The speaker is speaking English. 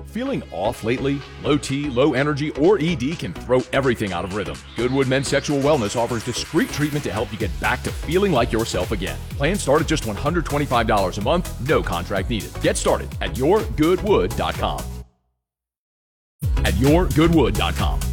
Feeling off lately? Low T, low energy, or ED can throw everything out of rhythm. Goodwood Men's Sexual Wellness offers discreet treatment to help you get back to feeling like yourself again. Plans start at just $125 a month, no contract needed. Get started at yourgoodwood.com. At yourgoodwood.com.